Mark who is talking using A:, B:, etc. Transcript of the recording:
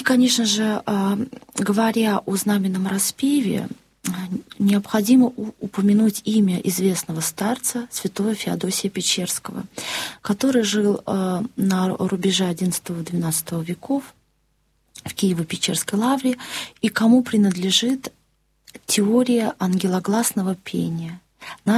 A: конечно же, говоря о знаменном распеве, необходимо упомянуть имя известного старца, святого Феодосия Печерского, который жил на рубеже XI-XII веков в Киево-Печерской лавре, и кому принадлежит теория ангелогласного пения.